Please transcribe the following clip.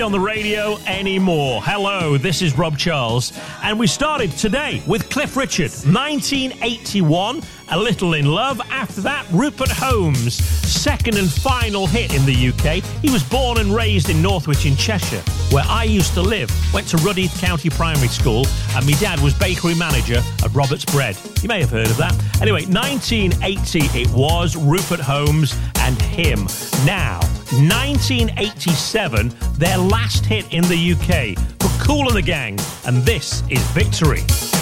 On the radio anymore. Hello, this is Rob Charles, and we started today with Cliff Richard, 1981, A Little in Love. After that, Rupert Holmes, second and final hit in the UK. He was born and raised in Northwich in Cheshire, where I used to live. Went to Rudheath County Primary School, and my dad was bakery manager at Robert's Bread. You may have heard of that. Anyway, 1980 it was, Rupert Holmes and him. Now, 1987, their last hit in the UK for Kool and the Gang, and this is Victory.